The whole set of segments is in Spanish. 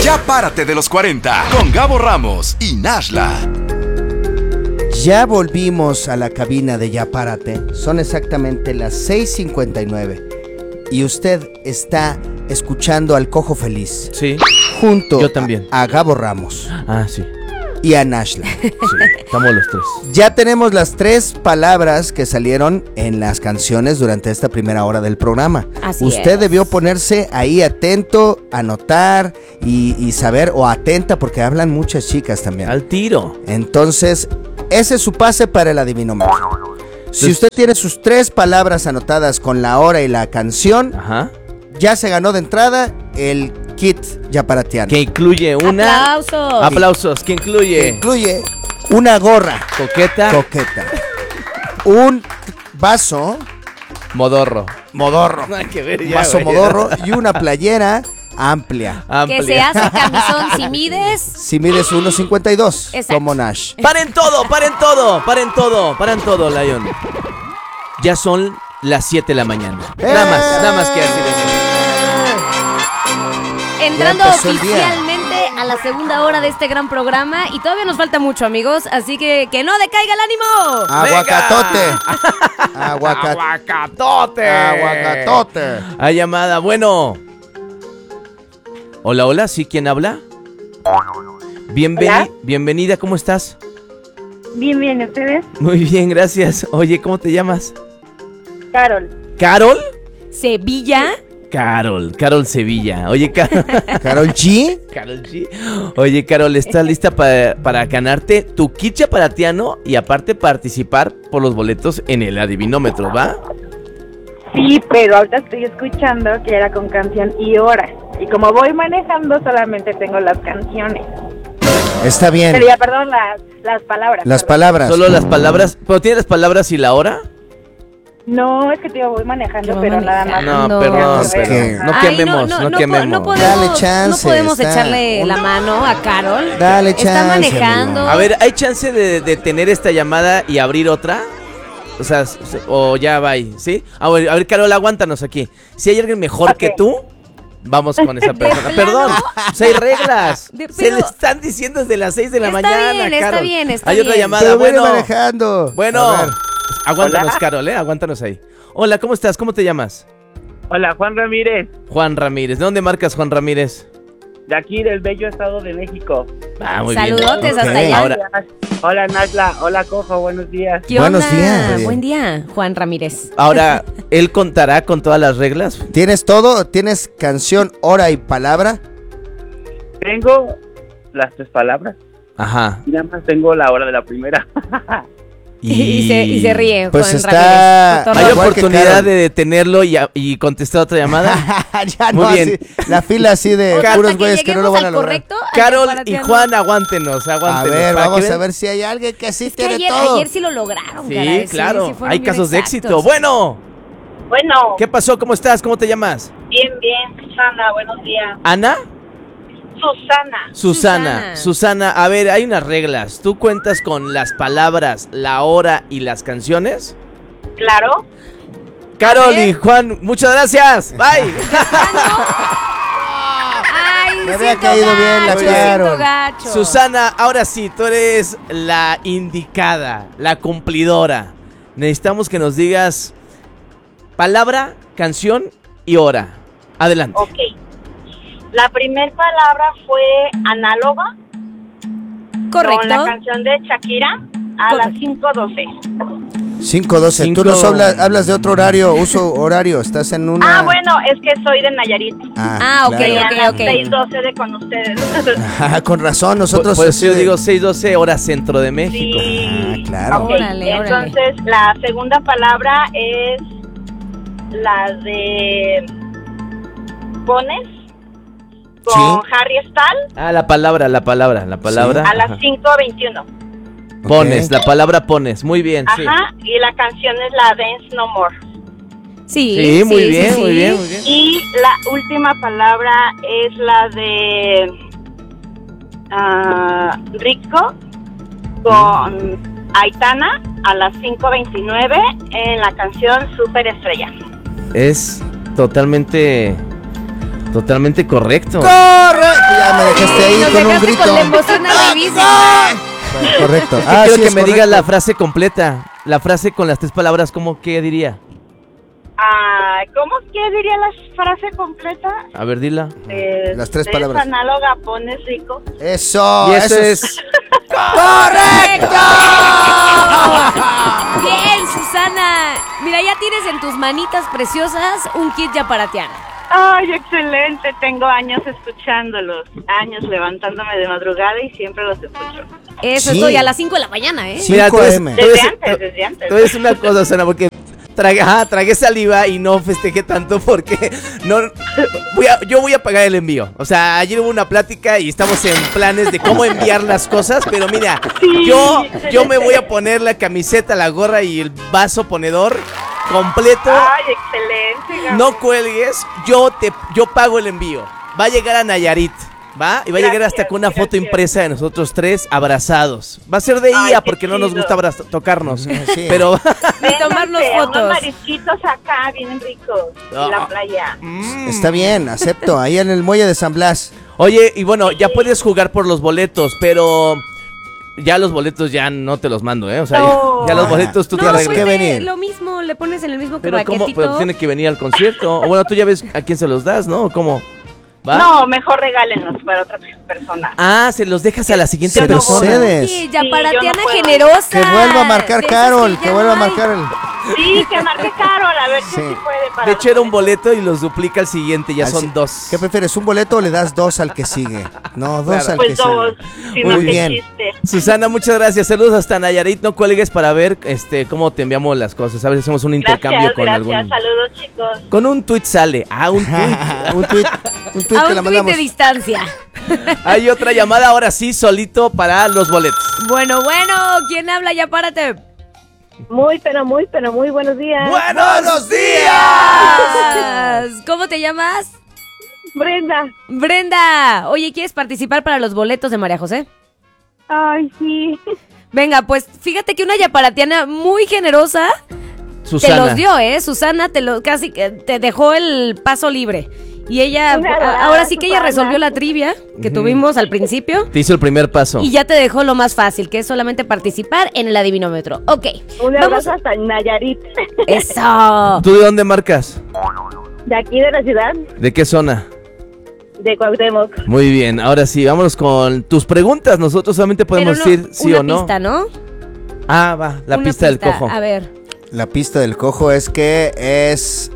Ya párate de los 40 con Gabo Ramos y Nashla. Ya volvimos a la cabina de Ya Párate. Son exactamente las 6:59 y usted está escuchando al Cojo Feliz. Sí. Junto Yo también. a Gabo Ramos. Ah, sí. Y a Nashla. Sí, estamos los tres. Ya tenemos las 3 palabras que salieron en las canciones durante esta primera hora del programa. Así Usted es. debió ponerse ahí atento, anotar y saber, o atenta, porque hablan muchas chicas también. Al tiro. Entonces, ese es su pase para el adivinómetro. Si usted tiene sus 3 palabras anotadas con la hora y la canción, Ajá. ya se ganó de entrada el kit yaparatiano. Que incluye una... ¡Aplausos! Aplausos. Que Que incluye... incluye una gorra Coqueta. coqueta, un vaso Modorro. modorro, Nada que ver un ya, vaso güey. modorro y una playera amplia. Amplia. Que se hace camisón si mides. Si mides 1.52, Exacto. como Nash. ¡Paren todo! ¡Paren todo! ¡Paren todo! ¡Paren todo, Lion! Ya son las 7 de la mañana. Nada más que así de... Entrando Ya empezó el día. oficialmente a la segunda hora de este gran programa. Y todavía nos falta mucho, amigos. Así que no decaiga el ánimo. Aguacatote. ¡Aguacatote! Aguacatote. Hay llamada. Bueno. Hola, hola. ¿Sí? ¿Quién habla? Hola. Bienvenida. ¿Cómo estás? Bien, bien, ¿ustedes? Muy bien, gracias. Oye, ¿cómo te llamas? Carol. ¿Carol? Sevilla. Carol Sevilla. Oye, Karol G. Carol G. Oye, Carol, ¿estás lista para ganarte tu kit yaparatiano y aparte participar por los boletos en el adivinómetro, va? Sí, pero ahorita estoy escuchando que era con canción y hora. Y como voy manejando, solamente tengo las canciones. Está bien. Pero ya, perdón, las palabras. Las perdón. palabras. Solo las palabras. ¿Pero tienes las palabras y la hora? No, es que te digo, voy manejando, Que va pero nada más. manejando. No, perdón, Es que- pero no Ay, quememos, no quememos. No podemos, Dale chance, no podemos está- echarle la mano a Carol. Dale Está chance, manejando. amigo. A ver, ¿hay chance de tener esta llamada y abrir otra? O sea, o ya va ahí, ¿sí? A ver, Carol, aguántanos aquí. Si hay alguien mejor que tú, vamos con esa persona. plano? Perdón, pues hay reglas. De- Se pero- le están diciendo desde las 6 de la Está mañana, bien, está Carol. bien, está Hay otra bien. llamada, Pero viene bueno. manejando. Bueno, A ver. aguántanos, Hola. Carol, aguántanos ahí. Hola, ¿cómo estás? ¿Cómo te llamas? Hola, Juan Ramírez, Juan Ramírez. ¿De dónde marcas, Juan Ramírez? de aquí del bello estado de México. Ah, muy Saludotes bien. hasta Ok. allá. Ahora, Hola, Nashla. Hola, Cojo. Buenos días. ¿Qué Buenos onda? días, oye. Buen día, Juan Ramírez. ahora, ¿él contará con todas las reglas? ¿Tienes todo? ¿Tienes canción, hora y palabra? Tengo las 3 palabras Ajá. y nada más tengo la hora de la primera. Y se ríe, Pues Juan está- Ramírez. ¿Hay Igual que oportunidad Carol. de detenerlo y contestar otra llamada? Ya Muy no, bien. así, la fila así de O sea, puros hasta güeyes que no lo lleguemos van a al lograr. correcto, al Carol y yaparatiano. Juan, aguántenos. A ver, para vamos que a vean. ver si hay alguien que sí Es que tiene ayer, todo. ayer sí lo lograron, Sí, caray. claro. Sí fueron Hay bien casos de exactos. éxito. Bueno, Bueno, ¿qué pasó? ¿Cómo estás? ¿Cómo te llamas? bien, Susana, buenos días. ¿Ana? Susana. Susana, a ver, hay unas reglas. ¿Tú cuentas con las palabras, la hora y las canciones? Claro. Carol ver. y Juan, muchas gracias. Bye. Ay, Me había siento caído bien la gacho, Carol. siento gacho. Susana, ahora sí, tú eres la indicada, la cumplidora. Necesitamos que nos digas palabra, canción y hora. Adelante. Ok. La primera palabra fue análoga. Correcto. Con la canción de Shakira a las 5:12. 5:12. Tú nos hablas de otro horario, uso horario. Estás en una. Ah, bueno, es que soy de Nayarit. Ah, ok, claro. A las ok. 6:12 de con ustedes. Ah, con razón, nosotros. Por eso yo sí, digo 6:12 hora centro de México. Sí. Ah, claro. Ok, Órale, órale. entonces la segunda palabra es la de Pones con Harry Styles Ah, la palabra. a las Ajá. 5:21. Pones, Ok. la palabra pones. Muy bien, sí. Ajá, y la canción es la Dance No More. Sí, Sí, muy bien, sí. muy bien, muy bien. Y la última palabra es la de Rico con Aitana a las 5:29 en la canción Super Estrella. Es totalmente correcto. ¡Corre! Ya Ya me dejaste ahí Nos con un dejaste grito. con la emoción arribísima. Correcto. Quiero sí, que es me correcto. digas la frase completa. La frase con las 3 palabras, ¿cómo qué diría? ¿Cómo que diría la frase completa? A ver, dila. Las 3 palabras. análoga, pones rico. Eso, Y eso es... ¡correcto! Bien, Susana. Mira, ya tienes en tus manitas preciosas un kit yaparatiano. Ay, excelente. Tengo años escuchándolos. Años levantándome de madrugada y siempre los escucho. Eso Sí. estoy a las 5 de la mañana, ¿eh? Sí. Mira, 5 AM. Desde antes. Tú es una cosa, Susana, porque tragué saliva y no festejé tanto porque no yo voy a pagar el envío. O sea, ayer hubo una plática y estamos en planes de cómo enviar las cosas, pero mira, yo me voy a poner la camiseta, la gorra y el vaso ponedor completo. Ay, excelente. Gabriel. No cuelgues, yo pago el envío. Va a llegar a Nayarit, ¿va? Y va a llegar hasta con una foto gracias. impresa de nosotros 3 abrazados. Va a ser de Ay, IA qué porque no nos chido. gusta tocarnos. Sí. Pero Y tomarnos Vénganse, fotos. unos marisquitos acá, bien ricos. En la playa. Está bien, acepto. Ahí en el muelle de San Blas. Oye, y bueno, ya puedes jugar por los boletos, pero ya los boletos ya no te los mando, ¿eh? O sea, No. ya los boletos tú te No, tienes arreglas. que pues venir. lo mismo, le pones en el mismo Pero ¿cómo? paquetito. Pero tiene que venir al concierto. O bueno, tú ya ves a quién se los das, ¿no? ¿O ¿cómo? ¿Va? No, mejor regálenlos para otra persona. Ah, se los dejas a la siguiente Yo no persona. Cedes. Sí, Sí, yo yaparatiana no puedo. generosa. Que vuelva a marcar De esas Carol, que que ya vuelva a no hay. marcar el... Sí, que marque Carol, a ver si Sí. sí puede. Para De hecho, era un boleto y los duplica al siguiente, ya Al son si- 2. ¿Qué prefieres, un boleto o le das 2 al que sigue? No, 2 Claro. al que Pues dos, sigue. si Muy no, qué bien. chiste. Susana, muchas gracias. Saludos hasta Nayarit. No cuelgues para ver cómo te enviamos las cosas. A ver si hacemos un intercambio Gracias, con gracias. algún. Saludos, chicos. Con un tweet sale. Ah, un tweet. un tweet A que la un tuit mandamos. de distancia. Hay otra llamada ahora sí, solito para los boletos. Bueno, ¿quién habla? Ya párate. Muy buenos días. ¡Buenos días! ¿Cómo te llamas? Brenda. Brenda. Oye, ¿quieres participar para los boletos de María José? Ay, sí. Venga, pues fíjate que una yaparatiana muy generosa Susana. te los dio, ¿eh? Susana casi que te dejó el paso libre. Y ella, Una adorada, ahora sí que ella Susana. resolvió la trivia que tuvimos al principio. Te hizo el primer paso. Y ya te dejó lo más fácil, que es solamente participar en el adivinómetro. Ok, Un vamos. abrazo hasta Nayarit. Eso. ¿Tú de dónde marcas? De aquí de la ciudad, ¿De qué zona? de Cuauhtémoc. Muy bien, ahora sí, vámonos con tus preguntas. Nosotros solamente podemos Pero no, decir sí una o no. pista, ¿no? Ah, va, la Una pista del cojo. A ver. La pista del cojo es que es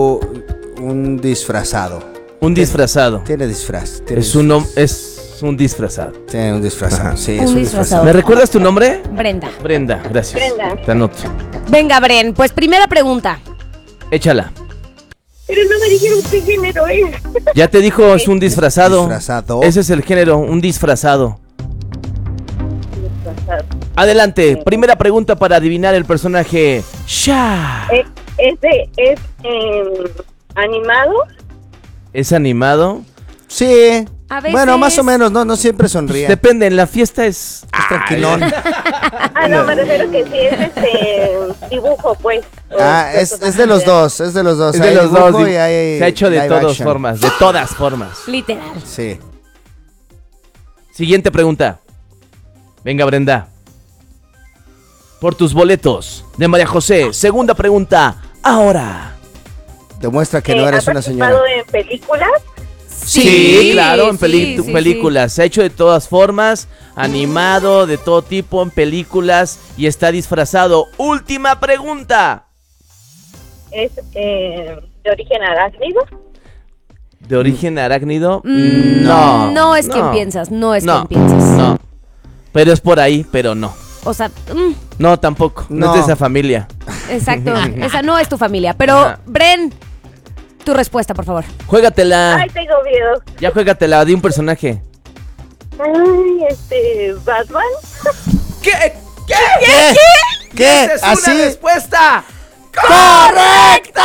un disfrazado. Un disfrazado. Tiene disfraz. Tiene Es un disfraz. disfrazado. Tiene un disfrazado. Sí, Un es un disfrazado. disfrazado. ¿Me recuerdas tu nombre? Brenda. Brenda, gracias. Brenda. Te anoto. Venga, Bren, pues primera pregunta. Échala. Pero no me dijeron qué género es. Ya te dijo, es un disfrazado. Disfrazado. Ese es el género, un disfrazado. Adelante, primera pregunta para adivinar el personaje. Sha. ¿Es animado? ¿Es animado? Sí. A veces- Bueno, más o menos, no siempre sonríe. Depende, en la fiesta es... Es tranquilón. Ah, no, me refiero que sí es dibujo, pues. Ah, es de los dos, es de los dos. Es de Hay los dibujo dos. y hay Se ha hecho de live todas action. formas, de todas formas. Literal. Sí. Siguiente pregunta. Venga, Brenda. Por tus boletos de María José. Segunda pregunta. Ahora. Demuestra que no eres ¿Ha una señora. participado en películas? Sí, claro, en sí, sí, películas. Se ha hecho de todas formas, animado, de todo tipo, en películas y está disfrazado. Última pregunta. ¿Es de origen arácnido? ¿De origen arácnido? No es quien piensas, no es quien piensas. No. Pero es por ahí, pero no. O sea, No, tampoco. No, No. es de esa familia. exacto. Esa no es tu familia. Pero, Ajá. Bren, tu respuesta, por favor. Juégatela. Ay, tengo miedo. Ya juégatela de un personaje. Ay, Batman. ¿Qué? ¿Qué? ¡Esa es ¿Así? una respuesta! ¡Correcta!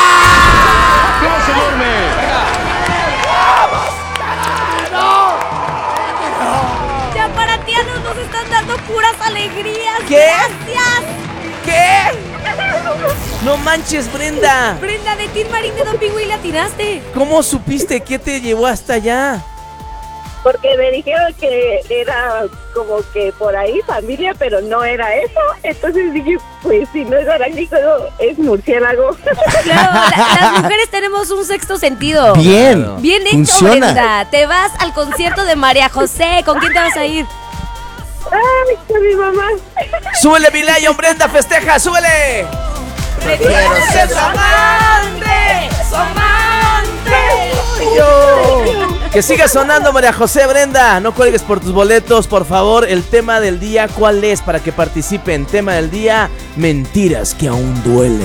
Yaparatianos nos están dando puras alegrías. ¿Qué? Gracias. ¿Qué? No manches, Brenda. Brenda, de Tin Marín de Don Pingüí le atinaste. ¿Cómo supiste? ¿Qué te llevó hasta allá? porque me dijeron que era como que por ahí familia, pero no era eso. Entonces dije, pues si no es arácnido, es murciélago. Claro, las mujeres tenemos un sexto sentido. Bien. Bien hecho, Funciona. Brenda. Te vas al concierto de María José. ¿Con quién te vas a ir? Ay, con mi mamá. ¡Súbele, mi Lion, Brenda, festeja, súbele! Prefiero ser su amante, su amante. Yo. Que siga sonando, María José, Brenda. No cuelgues por tus boletos, por favor. El tema del día, ¿cuál es? Para que participen. Tema del día, mentiras que aún duelen.